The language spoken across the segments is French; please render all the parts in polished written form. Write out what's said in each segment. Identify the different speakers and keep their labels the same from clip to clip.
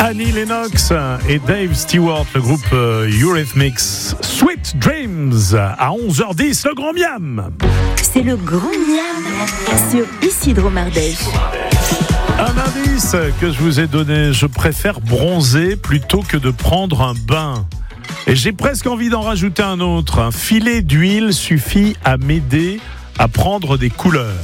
Speaker 1: Annie Lennox et Dave Stewart, le groupe Eurythmics. Sweet Dreams à 11h10, le Grand Miam.
Speaker 2: C'est le Grand Miam sur Isidro Mardèche.
Speaker 1: Un indice que je vous ai donné, je préfère bronzer plutôt que de prendre un bain. Et j'ai presque envie d'en rajouter un autre. Un filet d'huile suffit à m'aider à prendre des couleurs.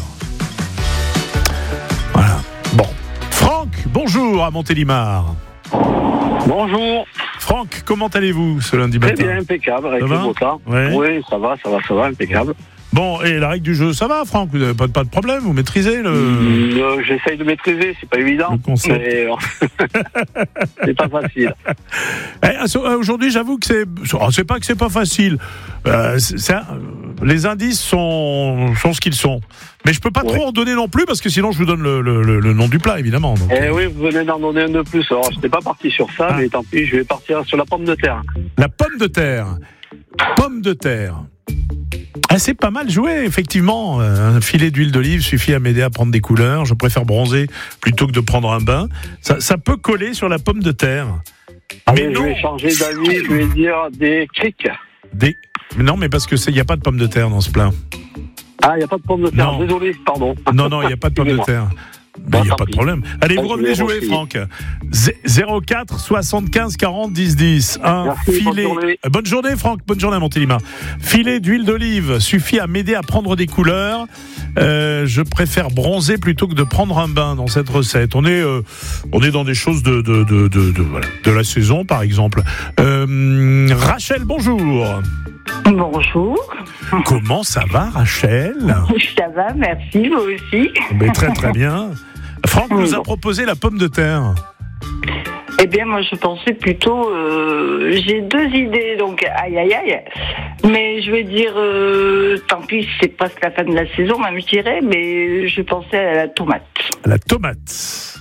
Speaker 1: Voilà. Bon. Franck, bonjour à Montélimar.
Speaker 3: Bonjour.
Speaker 1: Franck, comment allez-vous ce lundi matin ?
Speaker 3: Très bien, impeccable, avec le beau temps.
Speaker 1: Ouais.
Speaker 3: Oui, ça va, impeccable.
Speaker 1: Bon, et la règle du jeu, ça va, Franck ? Vous n'avez pas de problème ? Vous maîtrisez le...
Speaker 3: J'essaye de maîtriser, c'est pas évident.
Speaker 1: Le concept.
Speaker 3: Mais c'est pas facile.
Speaker 1: Aujourd'hui, j'avoue que c'est pas que c'est pas facile. Les indices sont ce qu'ils sont. Mais je peux pas trop en donner non plus, parce que sinon je vous donne le nom du plat, évidemment. Donc.
Speaker 3: Oui, vous venez d'en donner un de plus. Alors, je n'étais pas parti sur ça, mais tant pis, je vais partir sur la pomme de terre.
Speaker 1: La pomme de terre. Pomme de terre. C'est pas mal joué, effectivement. Un filet d'huile d'olive suffit à m'aider à prendre des couleurs. Je préfère bronzer plutôt que de prendre un bain. Ça peut coller sur la pomme de terre.
Speaker 3: Mais non. Je vais changer d'avis, je vais dire des criques.
Speaker 1: Non, mais parce qu'il n'y a pas de pomme de terre dans ce plat.
Speaker 3: Ah, il n'y a pas de pomme de terre,
Speaker 1: non.
Speaker 3: Désolé, pardon.
Speaker 1: Non, il n'y a pas de pomme de terre. Il n'y a pas de problème. Allez, vous revenez jouer, Franck. 04 75 40 10 10. Filet. Bonne journée, Franck. Bonne journée à Montélimar. Filet d'huile d'olive suffit à m'aider à prendre des couleurs. Je préfère bronzer plutôt que de prendre un bain dans cette recette. On est dans des choses de la saison, par exemple. Rachel, bonjour.
Speaker 4: Bonjour.
Speaker 1: Comment ça va, Rachel ?
Speaker 4: Ça va, merci, vous aussi.
Speaker 1: Mais très très bien. Franck nous a proposé la pomme de terre.
Speaker 4: Eh bien, moi, je pensais plutôt... j'ai deux idées, donc aïe. Mais je vais dire, tant pis, c'est presque la fin de la saison, même je dirais, mais je pensais à la tomate.
Speaker 1: La tomate.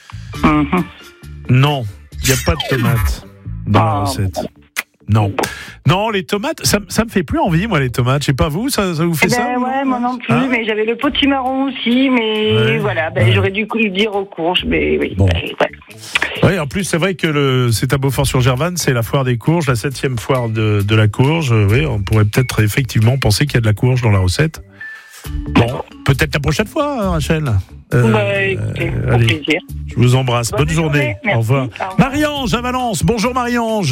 Speaker 1: Non, il n'y a pas de tomate dans la recette. Non, les tomates, ça me fait plus envie, moi, les tomates. Je sais pas vous, ça vous fait ça ?
Speaker 4: Ouais, moi non plus, mais j'avais le potimarron aussi, mais voilà, j'aurais dû le dire aux courges, mais oui.
Speaker 1: Bon. Oui, en plus, c'est vrai que c'est à Beaufort-sur-Gervanne, c'est la foire des courges, la 7e foire de la courge. Oui, on pourrait peut-être effectivement penser qu'il y a de la courge dans la recette. Bon, peut-être la prochaine fois, hein, Rachel.
Speaker 4: Écoutez, pour plaisir.
Speaker 1: Je vous embrasse. Bonne journée. Au revoir. Marie-Ange à Valence. Bonjour, Marie-Ange.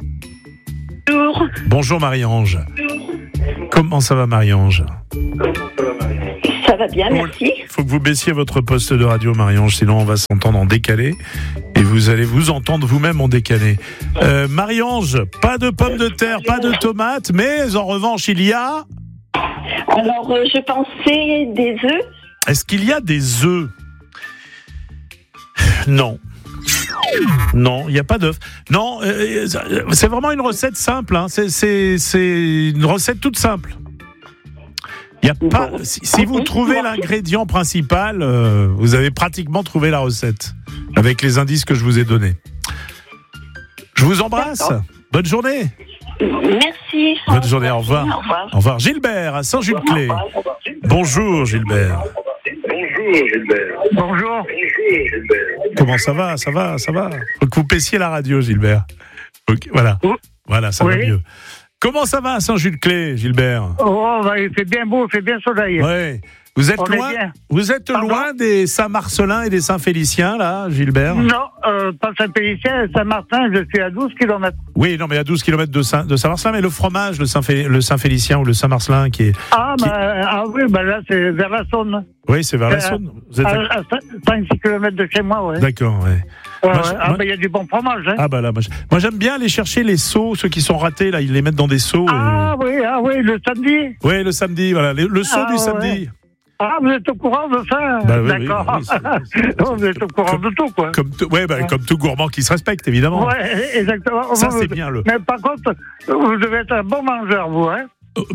Speaker 1: Bonjour Marie-Ange. Comment ça va Marie-Ange ?
Speaker 4: Ça va bien, merci.
Speaker 1: Il faut que vous baissiez votre poste de radio Marie-Ange, sinon on va s'entendre en décalé et vous allez vous entendre vous-même en décalé. Marie-Ange, pas de pommes de terre, pas de tomates, mais en revanche il y a...
Speaker 4: Alors je pensais des œufs.
Speaker 1: Est-ce qu'il y a des œufs ? Non, il n'y a pas d'œufs. Non, c'est vraiment une recette simple. Hein. C'est une recette toute simple. Il y a pas. Si vous trouvez l'ingrédient principal, vous avez pratiquement trouvé la recette avec les indices que je vous ai donnés. Je vous embrasse. Bonne journée.
Speaker 4: Merci.
Speaker 1: Bonne journée. Au revoir. Au revoir. Gilbert à Saint-Jules-Clé. Bonjour Gilbert.
Speaker 3: Bonjour.
Speaker 1: Comment ça va ? Ça va. Faut que vous baissiez la radio, Gilbert. Okay, voilà, ça va mieux. Comment ça va à Saint-Jules-Clé, Gilbert ?
Speaker 5: Il fait bien beau, il fait bien soleil.
Speaker 1: Ouais. Vous êtes loin des Saint-Marcelin et des Saint-Féliciens, là, Gilbert ?
Speaker 5: Non, pas Saint-Félicien, Saint-Martin, je suis à 12 km.
Speaker 1: Oui, non, mais à 12 km de Saint-Marcelin, mais le fromage, le Saint-Félicien ou le Saint-Marcelin qui est...
Speaker 5: là, c'est vers la Saône.
Speaker 1: Oui, c'est vers la Saône. Vous êtes
Speaker 5: à 5-6 km de chez moi, ouais.
Speaker 1: D'accord, ouais.
Speaker 5: Il y a du bon fromage, hein.
Speaker 1: Moi, j'aime bien aller chercher les seaux, ceux qui sont ratés, là, ils les mettent dans des seaux.
Speaker 5: Oui, le samedi.
Speaker 1: Oui, le samedi, voilà, le seau du samedi.
Speaker 5: Vous êtes au courant de ça ? D'accord. Vous êtes au courant de tout, quoi. Comme
Speaker 1: tout gourmand qui se respecte, évidemment.
Speaker 5: Oui, exactement.
Speaker 1: Ça, c'est bien
Speaker 5: Mais par contre, vous devez être un bon mangeur, vous, hein ?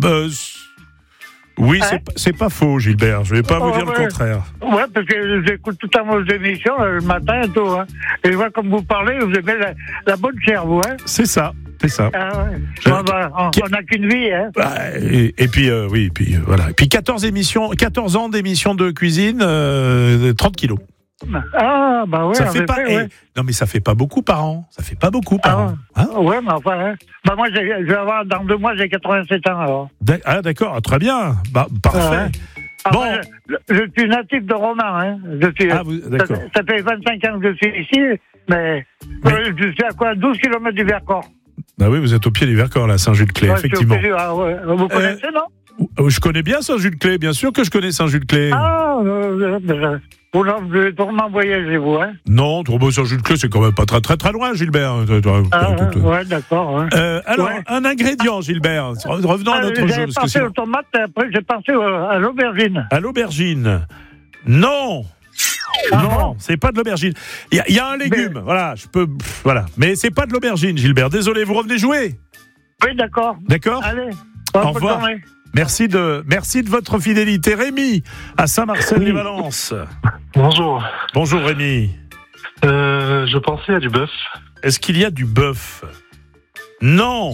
Speaker 1: Oui, c'est pas faux, Gilbert. Je vais pas vous dire le contraire.
Speaker 5: Ouais, parce que j'écoute tout le temps vos émissions, le matin et tout, hein. Et je vois comme vous parlez, vous aimez la bonne chair, vous, hein.
Speaker 1: C'est ça.
Speaker 5: On n'a qu'une vie, hein.
Speaker 1: Et puis, voilà. Et puis 14 ans d'émissions de cuisine, 30 kilos.
Speaker 5: Ah, bah ouais.
Speaker 1: Ça fait pas.
Speaker 5: ouais.
Speaker 1: Non, mais ça fait pas beaucoup par an. Ça fait pas beaucoup par an. Hein,
Speaker 5: ouais, mais enfin, hein. Bah moi, je vais avoir dans 2 mois, j'ai 87 ans alors.
Speaker 1: Ah, d'accord, très bien. Bah, parfait.
Speaker 5: Bon. Je suis natif de Romans. Hein.
Speaker 1: D'accord.
Speaker 5: Ça fait 25 ans que je suis ici, mais... je suis à quoi 12 km du Vercors.
Speaker 1: Bah oui, vous êtes au pied du Vercors, là, Saint-Jules-de-Clé, effectivement.
Speaker 5: Vous connaissez, non?
Speaker 1: Je connais bien Saint-Jules-de-Clé, bien sûr que je connais Saint-Jules-de-Clé.
Speaker 5: Ah, vous devez tourner voyager, vous, hein?
Speaker 1: Non, Saint-Jules-de-Clé, c'est quand même pas très très très loin, Gilbert.
Speaker 5: Ouais, d'accord. Ouais.
Speaker 1: Alors, un ingrédient, Gilbert. Revenons à notre jeu.
Speaker 5: J'ai pensé aux tomates, et après j'ai pensé à l'aubergine.
Speaker 1: À l'aubergine. Non. Non, c'est pas de l'aubergine. Il y a un légume, voilà, voilà. Mais c'est pas de l'aubergine, Gilbert. Désolé, vous revenez jouer?
Speaker 5: Oui, d'accord.
Speaker 1: D'accord.
Speaker 5: Allez,
Speaker 1: au revoir. Merci de votre fidélité. Rémi, à Saint-Marcel-les-Valences.
Speaker 6: Bonjour.
Speaker 1: Bonjour, Rémi.
Speaker 6: Je pensais à du bœuf.
Speaker 1: Est-ce qu'il y a du bœuf? Non.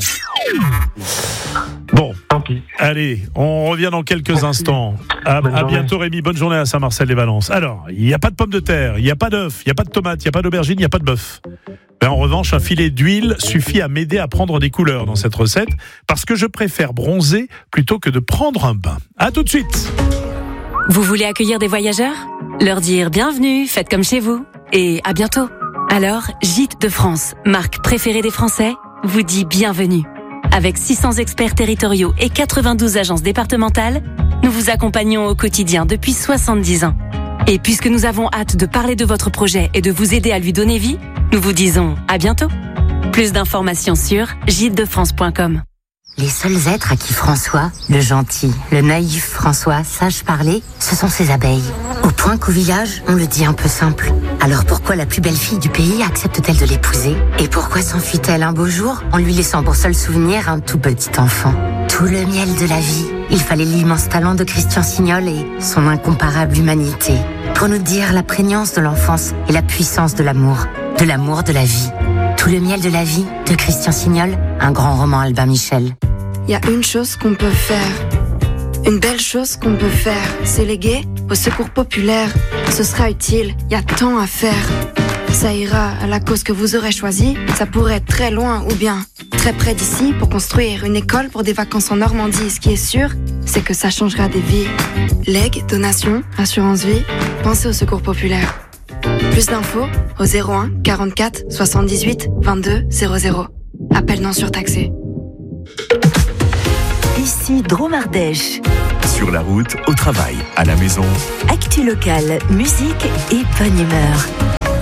Speaker 1: Bon,
Speaker 6: tant pis.
Speaker 1: Allez, on revient dans quelques instants. À bientôt, Rémi. Bonne journée à Saint-Marcel-les-Valences. Alors, il n'y a pas de pommes de terre, il n'y a pas d'œufs, il n'y a pas de tomates, il n'y a pas d'aubergine, il n'y a pas de bœuf. Mais en revanche, un filet d'huile suffit à m'aider à prendre des couleurs dans cette recette, parce que je préfère bronzer plutôt que de prendre un bain. À tout de suite.
Speaker 2: Vous voulez accueillir des voyageurs? Leur dire bienvenue, faites comme chez vous. Et à bientôt. Alors, Gîtes de France, marque préférée des Français, vous dit bienvenue. Avec 600 experts territoriaux et 92 agences départementales, nous vous accompagnons au quotidien depuis 70 ans. Et puisque nous avons hâte de parler de votre projet et de vous aider à lui donner vie, nous vous disons à bientôt. Plus d'informations sur gîtesdefrance.com.
Speaker 7: Les seuls êtres à qui François, le gentil, le naïf François, sache parler, ce sont ses abeilles. Au point qu'au village, on le dit un peu simple. Alors pourquoi la plus belle fille du pays accepte-t-elle de l'épouser? Et pourquoi s'enfuit-elle un beau jour en lui laissant pour seul souvenir un tout petit enfant? Tout le miel de la vie, il fallait l'immense talent de Christian Signol et son incomparable humanité pour nous dire la prégnance de l'enfance et la puissance de l'amour de la vie. Tout le miel de la vie de Christian Signol, un grand roman Albin Michel.
Speaker 8: Il y a une chose qu'on peut faire, une belle chose qu'on peut faire, c'est léguer au secours populaire. Ce sera utile, il y a tant à faire. Ça ira à la cause que vous aurez choisie, ça pourrait être très loin ou bien très près d'ici pour construire une école pour des vacances en Normandie. Ce qui est sûr, c'est que ça changera des vies. Legs, donations, assurance vie, pensez au secours populaire. Plus d'infos au 01 44 78 22 00. Appel non surtaxé.
Speaker 2: Ici Drôme Ardèche.
Speaker 9: Sur la route, au travail, à la maison.
Speaker 2: Actu locale, musique et bonne humeur.